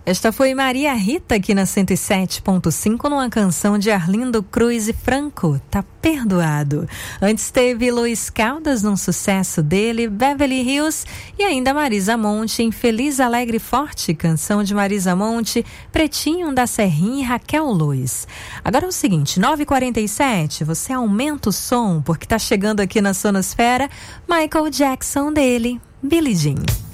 Esta foi Maria Rita aqui na 107.5 numa canção de Arlindo Cruz e Franco, Tá Perdoado. Antes teve Luiz Caldas num sucesso dele, Beverly Hills, e ainda Marisa Monte em Feliz, Alegre e Forte, canção de Marisa Monte, Pretinho da Serrinha e Raquel Luiz. Agora é o seguinte, 9h47, você aumenta o som porque tá chegando aqui na Sonosfera Michael Jackson dele, Billie Jean.